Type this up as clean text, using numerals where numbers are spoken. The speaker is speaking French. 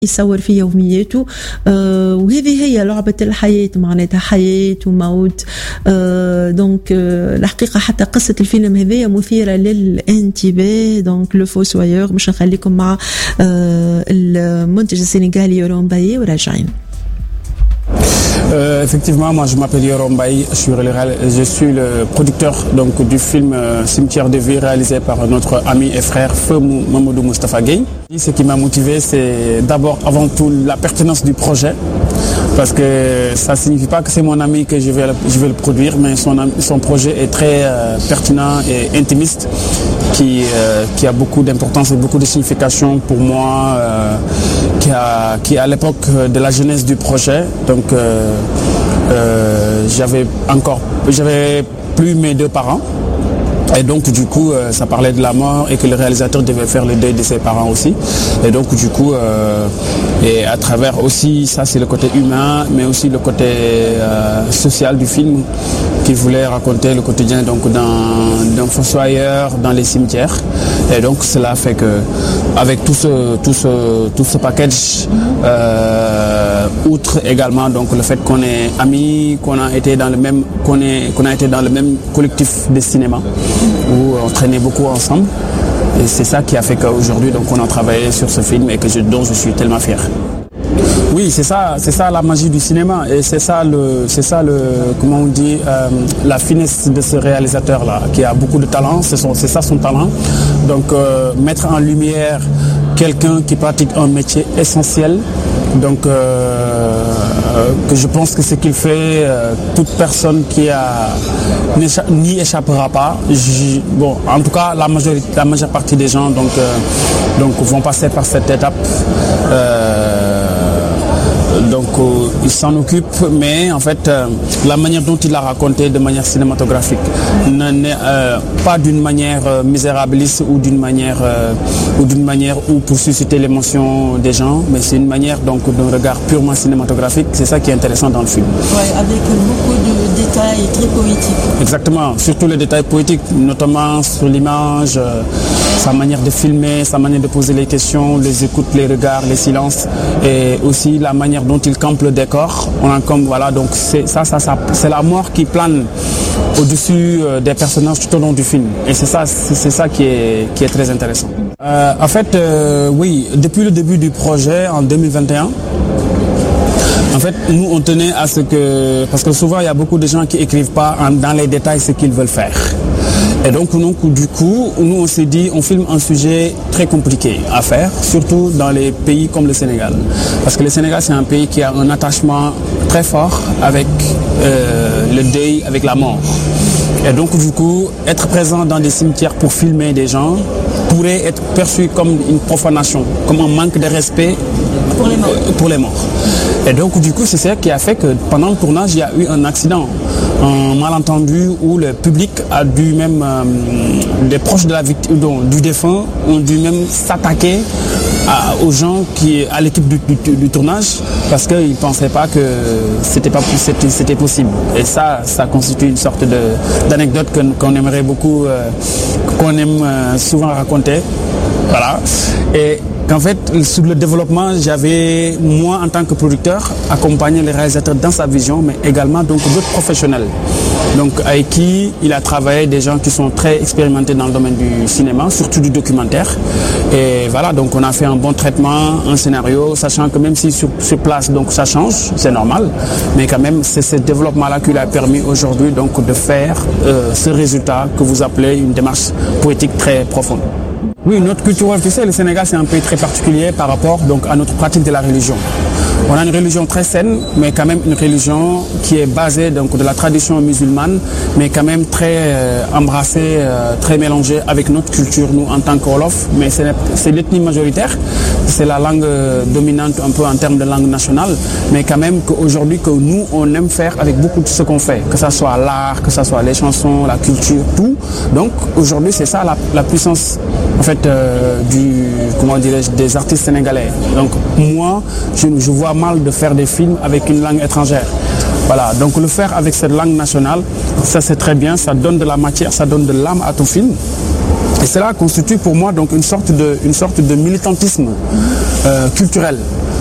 يصور في يومياته. وهذه هي لعبة الحياة، معناتها حياة وموت. دونك الحقيقة حتى قصة الفيلم هذية مثيرة للانتباه. دونك لو فوسويور. باش نخليكم مع المنتج السنغالي يورون باي وراجعين. Effectivement, moi je m'appelle Yoron Baye, je suis le producteur donc, du film Cimetière de vie réalisé par notre ami et frère Feu Mamadou Moustapha Gueye. Ce qui m'a motivé, c'est d'abord avant tout la pertinence du projet, parce que ça ne signifie pas que c'est mon ami que je vais le produire, mais son projet est très pertinent et intimiste, qui a beaucoup d'importance et beaucoup de signification pour moi, qui à l'époque de la jeunesse du projet. Donc j'avais plus mes deux parents. Et donc du coup ça parlait de la mort et que le réalisateur devait faire le deuil de ses parents aussi. Et donc du coup et à travers aussi, ça c'est le côté humain, mais aussi le côté social du film qui voulait raconter le quotidien donc d'un fossoyeur dans les cimetières. Et donc cela fait que avec tout ce package, outre également donc le fait qu'on est amis, qu'on a été dans le même collectif de cinéma, où on traînait beaucoup ensemble, et c'est ça qui a fait qu'aujourd'hui donc on a travaillé sur ce film et dont je suis tellement fier. Oui, c'est ça la magie du cinéma, et c'est ça comment on dit, la finesse de ce réalisateur là, qui a beaucoup de talent. C'est ça son talent. Donc mettre en lumière quelqu'un qui pratique un métier essentiel. Donc que je pense que ce qu'il fait, toute personne qui n'y échappera pas. Bon, en tout cas la majeure partie des gens donc vont passer par cette étape. Donc il s'en occupe, mais en fait la manière dont il l'a raconté de manière cinématographique n'est pas d'une manière misérabiliste ou d'une manière où pour susciter l'émotion des gens, mais c'est une manière donc d'un regard purement cinématographique. C'est ça qui est intéressant dans le film. Ouais, avec beaucoup de détails très poétiques. Exactement, surtout les détails poétiques, notamment sur l'image, sa manière de filmer, sa manière de poser les questions, les écoutes, les regards, les silences, et aussi la manière dont il campe le décor. Donc c'est la mort qui plane au-dessus des personnages tout au long du film, et c'est ça qui est très intéressant. En fait, oui, depuis le début du projet en 2021, en fait, nous on tenait à ce que, parce que souvent il y a beaucoup de gens qui écrivent pas dans les détails ce qu'ils veulent faire. Et donc du coup, nous on s'est dit, on filme un sujet très compliqué à faire, surtout dans les pays comme le Sénégal. Parce que le Sénégal c'est un pays qui a un attachement très fort avec le deuil, avec la mort. Et donc du coup, être présent dans des cimetières pour filmer des gens pourrait être perçu comme une profanation, comme un manque de respect pour les morts. Et donc du coup, c'est ça qui a fait que pendant le tournage, il y a eu un accident, un malentendu où le public a dû même, des proches de la victime, du défunt, ont dû même s'attaquer aux gens à l'équipe du tournage, parce qu'ils ne pensaient pas que c'était possible. Et ça constitue une sorte d'anecdote qu'on aimerait beaucoup, qu'on aime souvent raconter. Voilà. Et qu'en fait, sur le développement, j'avais, moi en tant que producteur, accompagné le réalisateur dans sa vision, mais également donc d'autres professionnels. Donc avec qui il a travaillé, des gens qui sont très expérimentés dans le domaine du cinéma, surtout du documentaire. Et voilà, donc on a fait un bon traitement, un scénario, sachant que même si sur place donc ça change, c'est normal, mais quand même c'est ce développement-là qui lui a permis aujourd'hui donc de faire ce résultat que vous appelez une démarche poétique très profonde. Oui, notre culture, tu sais, le Sénégal c'est un pays très particulier par rapport donc à notre pratique de la religion. On a une religion très saine, mais quand même une religion qui est basée donc de la tradition musulmane, mais quand même très embrassée, très mélangée avec notre culture, nous en tant qu'Wolof. Mais c'est l'ethnie majoritaire, c'est la langue dominante un peu en termes de langue nationale, mais quand même qu'aujourd'hui que nous on aime faire avec beaucoup de ce qu'on fait, que ce soit l'art, que ce soit les chansons, la culture, tout. Donc aujourd'hui c'est ça la puissance en fait des artistes sénégalais. Donc moi je vois mal de faire des films avec une langue étrangère. Voilà, donc le faire avec cette langue nationale, ça c'est très bien, ça donne de la matière, ça donne de l'âme à ton film. Et cela constitue pour moi donc une sorte de militantisme culturel.